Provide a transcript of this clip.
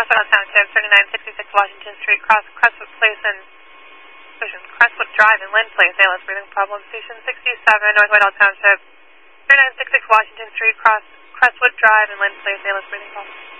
Northwood Township, 3966 Washington Street, cross Crestwood Place and Crestwood Drive and Lynn Place, ALS breathing problem. Station 67, Northwood Township, 3966 Washington Street, cross Crestwood Drive and Lynn Place, ALS breathing problem.